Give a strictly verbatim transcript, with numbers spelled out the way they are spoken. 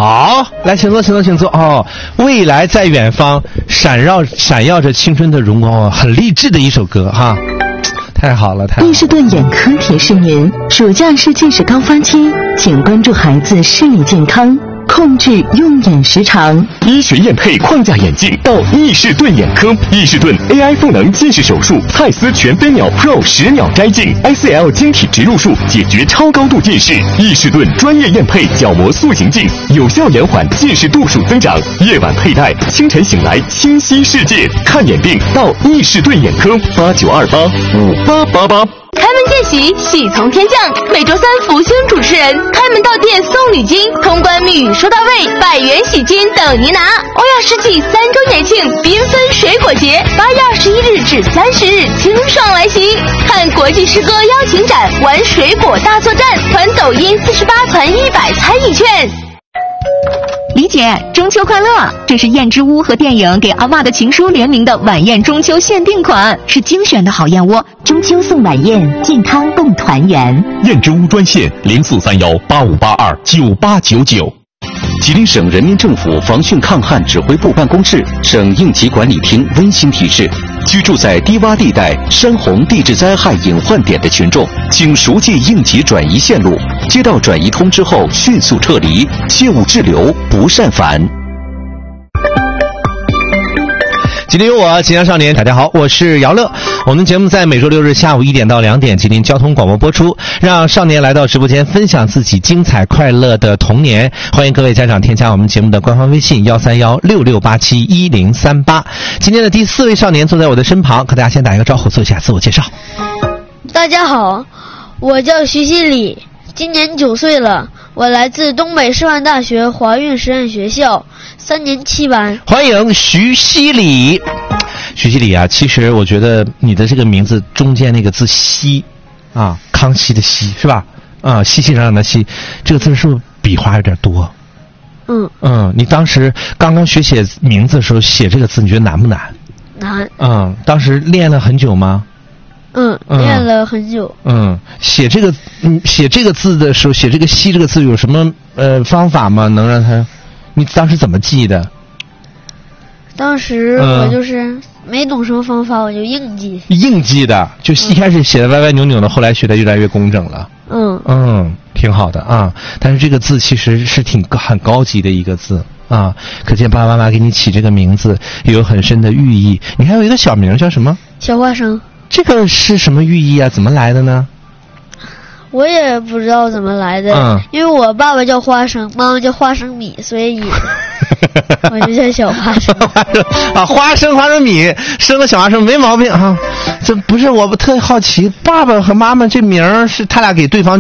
好，来，请坐，请坐，请坐。哦，未来在远方，闪耀闪耀着青春的荣光哦，很励志的一首歌哈。太好了，太好了！ 伊士顿眼科提示您：暑假是近视高发期，请关注孩子视力健康，控制用眼时长。 医学验配框架眼镜到伊士顿眼科，伊士顿 A I 赋能近视手术，蔡司全飞秒 Pro 十秒摘镜 ，S L 晶体植入术解决超高度近视。伊士顿专业验配角膜塑形镜，有效延缓近视度数增长。夜晚佩戴，清晨醒来清晰世界。看眼病到伊士顿眼科，八九二八五八八八。 开门见喜，喜从天降。每周三福星主持人开门到店送礼金，通关密语说到位，百元喜金等您拿。欧亚世纪三周年庆缤纷水果节，八月二十一日至三十日清爽来袭。看国际诗歌邀请展，玩水果大作战，团抖音四十八团一百参与券。 李姐，中秋快乐！这是燕之屋和电影《给阿嬷的情书》联名的晚宴中秋限定款，是精选的好燕窝，中秋送晚宴，健康共团圆。 燕之屋专线零四三幺八五八二九八九九。吉林省人民政府防汛抗旱指挥部办公室、省应急管理厅温馨提示：居住在低洼地带、山洪地质灾害隐患点的群众，请熟记应急转移线路，接到转移通知后迅速撤离，切勿滞留，不擅返。 吉林有我，吉祥少年，大家好，我是姚乐。我们节目在每周六日下午一点到两点，吉林交通广播播出，让少年来到直播间分享自己精彩快乐的童年。欢迎各位家长添加我们节目的官方微信幺三幺六六八七一零三八。今天的第四位少年坐在我的身旁，和大家先打一个招呼，做一下自我介绍。 大家好，我叫徐希礼，今年九岁了，我来自东北师范大学华运实验学校三年七班。 欢迎徐希礼。徐希礼啊，其实我觉得你的这个名字中间那个字希啊，康熙的熙是吧？啊，熙熙攘攘的熙，这个字是不是笔画有点多？ 嗯嗯，你当时刚刚学写名字的时候写这个字，你觉得难不难？ 难。 嗯，当时练了很久吗？ 嗯，练了很久。 嗯，写这个嗯写这个字的时候，写这个熙这个字有什么呃方法吗？能让他？你当时怎么记的？ 当时我就是没懂什么方法，我就硬记。 硬记的，就一开始写的歪歪扭扭的，后来学的越来越工整了。 嗯嗯，挺好的啊。但是这个字其实是挺很高级的一个字啊，可见爸爸妈妈给你起这个名字也有很深的寓意。你还有一个小名叫什么？ 小花生。这个是什么寓意啊？怎么来的呢？ 我也不知道怎么来的， 嗯， 因为我爸爸叫花生，妈妈叫花生米，所以我就叫小花生。 啊，花生花生米生个小花生没毛病哈、啊。这不是我特好奇，爸爸和妈妈这名儿是他俩给对方